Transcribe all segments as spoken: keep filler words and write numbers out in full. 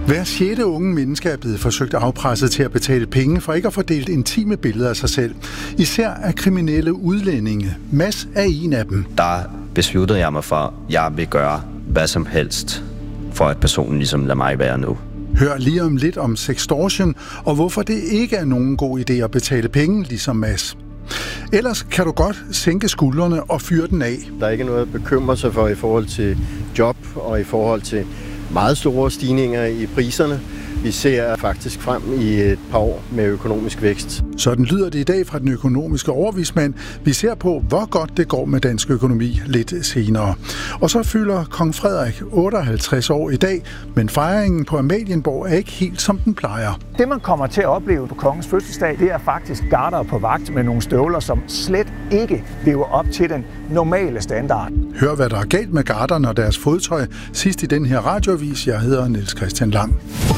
Hver sjette unge menneske er blevet forsøgt afpresset til at betale penge for ikke at få delt intime billeder af sig selv. Især af kriminelle udlændinge. Mads er en af dem. Der besluttede jeg mig for, at jeg vil gøre hvad som helst, for at personen ligesom lader mig være nu. Hør lige om lidt om sextortion, og hvorfor det ikke er nogen god idé at betale penge, ligesom Mads. Ellers kan du godt sænke skuldrene og fyre den af. Der er ikke noget at bekymre sig for i forhold til job og i forhold til meget store stigninger i priserne. Vi ser faktisk frem i et par år med økonomisk vækst. Sådan lyder det i dag fra den økonomiske overvismand. Vi ser på, hvor godt det går med dansk økonomi lidt senere. Og så fylder kong Frederik otteoghalvtreds år i dag, men fejringen på Amalienborg er ikke helt som den plejer. Det, man kommer til at opleve på kongens fødselsdag, det er faktisk garder på vagt med nogle støvler, som slet ikke lever op til den normale standard. Hør, hvad der er galt med garderne og deres fodtøj sidst i den her radioavis. Jeg hedder Niels Christian Lang.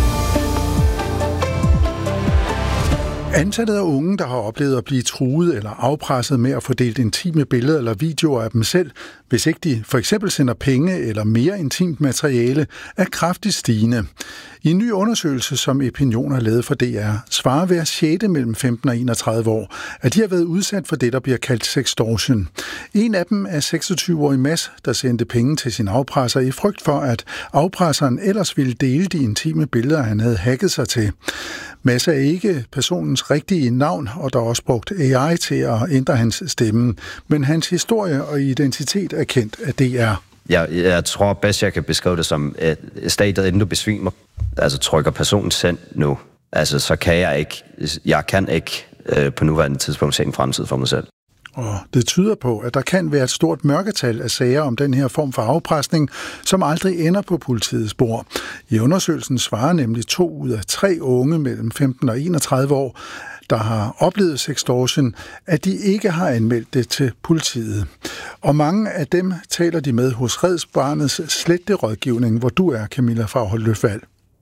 Antallet af unge, der har oplevet at blive truet eller afpresset med at få delt intime billeder eller videoer af dem selv, hvis ikke de for eksempel sender penge eller mere intimt materiale, er kraftigt stigende. I en ny undersøgelse, som Epinion har lavet for D R, svarer hver sjette mellem femten og enogtredive år, at de har været udsat for det, der bliver kaldt sextortion. En af dem er seksogtyve-årig Mads, der sendte penge til sin afpresser i frygt for, at afpresseren ellers ville dele de intime billeder, han havde hacket sig til. Mads er ikke personens rigtige navn, og der er også brugt A I til at ændre hans stemme, men hans historie og identitet er kendt af D R. Jeg, jeg tror bedst, jeg kan beskrive det som, at stadiet, inden du besvimer, altså trykker personen send nu, altså så kan jeg ikke, jeg kan ikke øh, på nuværende tidspunkt se en fremtid for mig selv. Og det tyder på, at der kan være et stort mørketal af sager om den her form for afpresning, som aldrig ender på politiets bord. I undersøgelsen svarer nemlig to ud af tre unge mellem femten og enogtredive år, der har oplevet sextortion, at de ikke har anmeldt det til politiet. Og mange af dem taler de med hos Red Barnets sletterådgivning, hvor du er, Camilla Faghold-Løfvald.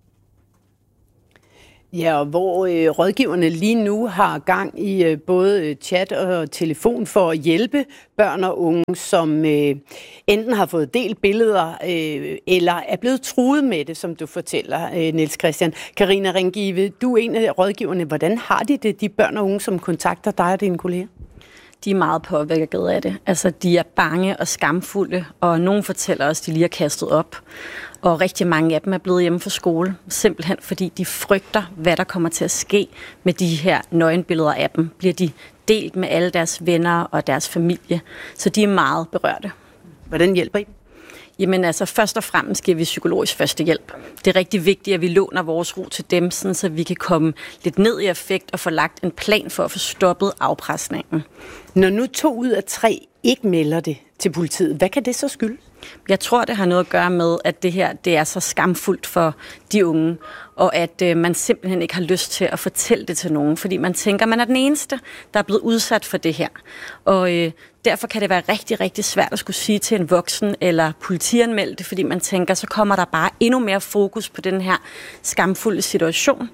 Ja, og hvor øh, rådgiverne lige nu har gang i øh, både chat og telefon for at hjælpe børn og unge, som øh, enten har fået delt billeder øh, eller er blevet truet med det, som du fortæller, øh, Niels Christian. Karina Ringive, du er en af rådgiverne. Hvordan har de det, de børn og unge, som kontakter dig og dine kolleger? De er meget påvirket af det. Altså, de er bange og skamfulde, og nogen fortæller også, at de lige har kastet op. Og rigtig mange af dem er blevet hjemme fra skole, simpelthen fordi de frygter, hvad der kommer til at ske med de her nøgenbilleder af dem. Bliver de delt med alle deres venner og deres familie, så de er meget berørte. Hvordan hjælper I dem? Jamen altså, først og fremmest giver vi psykologisk førstehjælp. Det er rigtig vigtigt, at vi låner vores ro til dem, sådan, så vi kan komme lidt ned i effekt og få lagt en plan for at få stoppet afpresningen. Når nu to ud af tre ikke melder det til politiet, hvad kan det så skyldes? Jeg tror, det har noget at gøre med, at det her det er så skamfuldt for de unge, og at øh, man simpelthen ikke har lyst til at fortælle det til nogen, fordi man tænker, at man er den eneste, der er blevet udsat for det her. Og øh, derfor kan det være rigtig, rigtig svært at skulle sige til en voksen eller politianmelde det, fordi man tænker, så kommer der bare endnu mere fokus på den her skamfulde situation.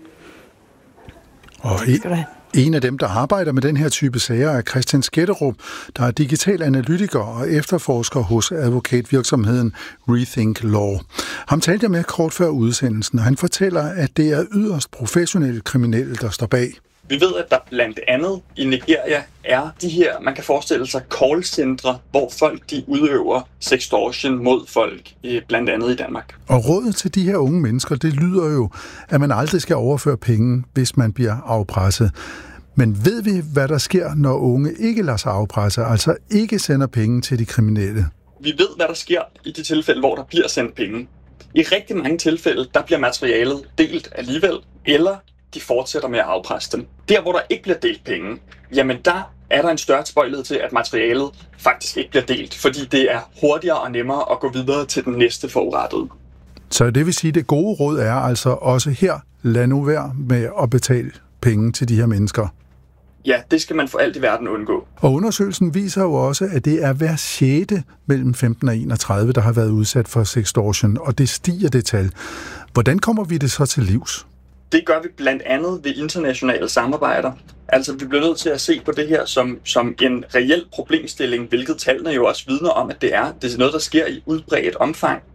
Og en af dem, der arbejder med den her type sager, er Christian Sketterup, der er digital analytiker og efterforsker hos advokatvirksomheden Rethink Law. Ham talte jeg med kort før udsendelsen, og han fortæller, at det er yderst professionelle kriminelle, der står bag. Vi ved, at der blandt andet i Nigeria er de her, man kan forestille sig, callcentre, hvor folk de udøver sextortion mod folk, blandt andet i Danmark. Og rådet til de her unge mennesker, det lyder jo, at man aldrig skal overføre penge, hvis man bliver afpresset. Men ved vi, hvad der sker, når unge ikke lader sig afpresse, altså ikke sender penge til de kriminelle? Vi ved, hvad der sker i de tilfælde, hvor der bliver sendt penge. I rigtig mange tilfælde, der bliver materialet delt alligevel, eller de fortsætter med at afpresse dem. Der, hvor der ikke bliver delt penge, jamen der er der en større tilbøjelighed til, at materialet faktisk ikke bliver delt, fordi det er hurtigere og nemmere at gå videre til den næste forurettede. Så det vil sige, at det gode råd er altså også her, lad nu være med at betale penge til de her mennesker. Ja, det skal man for alt i verden undgå. Og undersøgelsen viser jo også, at det er hver sjette mellem femten og enogtredive, der har været udsat for sextortion, og det stiger det tal. Hvordan kommer vi det så til livs? Det gør vi blandt andet ved internationale samarbejder. Altså, vi bliver nødt til at se på det her som, som en reel problemstilling, hvilket tallene jo også vidner om, at det er. Det er noget, der sker i udbredt omfang.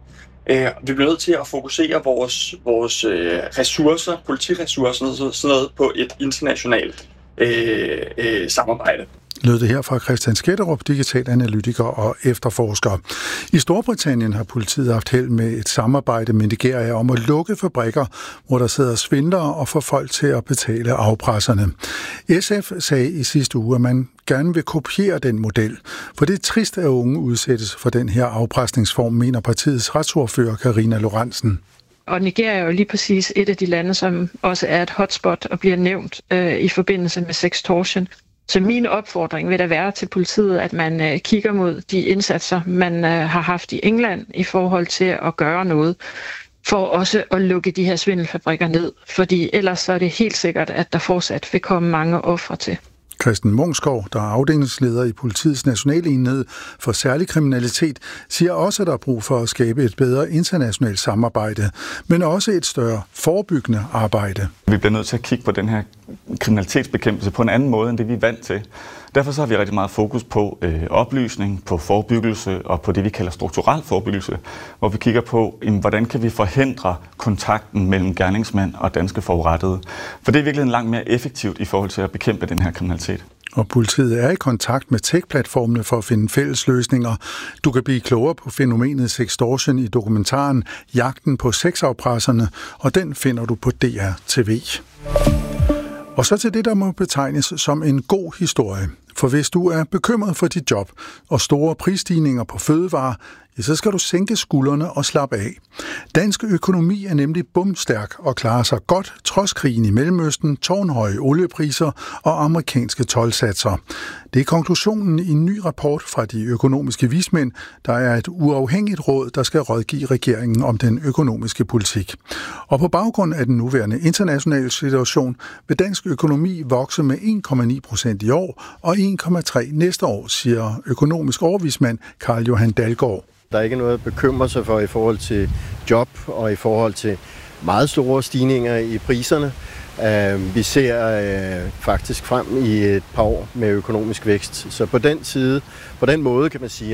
Øh, vi bliver nødt til at fokusere vores, vores øh, ressourcer, politiressourcer og sådan noget på et internationalt øh, øh, samarbejde. Lød det her fra Christian Skætterup, digital analytiker og efterforsker. I Storbritannien har politiet haft held med et samarbejde med Nigeria om at lukke fabrikker, hvor der sidder svindlere og får folk til at betale afpresserne. S F sagde i sidste uge, at man gerne vil kopiere den model, for det er trist, at unge udsættes for den her afpresningsform, mener partiets retsordfører Karina Lorentzen. Og Nigeria er jo lige præcis et af de lande, som også er et hotspot og bliver nævnt øh, i forbindelse med sextortion. Så min opfordring vil da være til politiet, at man øh, kigger mod de indsatser, man øh, har haft i England i forhold til at gøre noget, for også at lukke de her svindelfabrikker ned. Fordi ellers så er det helt sikkert, at der fortsat vil komme mange ofre til. Christen Mungskov, der er afdelingsleder i politiets nationale enhed for særlig kriminalitet, siger også, at der er brug for at skabe et bedre internationalt samarbejde, men også et større forebyggende arbejde. Vi bliver nødt til at kigge på den her kriminalitetsbekæmpelse på en anden måde, end det vi er vant til. Derfor så har vi rigtig meget fokus på øh, oplysning, på forebyggelse og på det, vi kalder strukturel forebyggelse, hvor vi kigger på, jamen, hvordan kan vi forhindre kontakten mellem gerningsmænd og danske forurettede. For det er virkelig langt mere effektivt i forhold til at bekæmpe den her kriminalitet. Og politiet er i kontakt med tech-platformene for at finde fælles løsninger. Du kan blive klogere på fænomenet sextortion i dokumentaren Jagten på sexafpresserne, og den finder du på D R T V. Og så til det, der må betegnes som en god historie. For hvis du er bekymret for dit job og store prisstigninger på fødevarer, ja, så skal du sænke skuldrene og slappe af. Dansk økonomi er nemlig bumstærk og klarer sig godt trods krigen i Mellemøsten, tårnhøje oliepriser og amerikanske toldsatser. Det er konklusionen i en ny rapport fra de økonomiske vismænd, der er et uafhængigt råd, der skal rådgive regeringen om den økonomiske politik. Og på baggrund af den nuværende internationale situation vil dansk økonomi vokse med en komma ni procent i år og en komma tre næste år, siger økonomisk overvismand Carl Johan Dalgaard. Der er ikke noget at bekymre sig for i forhold til job og i forhold til meget store stigninger i priserne. Vi ser faktisk frem i et par år med økonomisk vækst. Så på den side, på den måde kan man sige,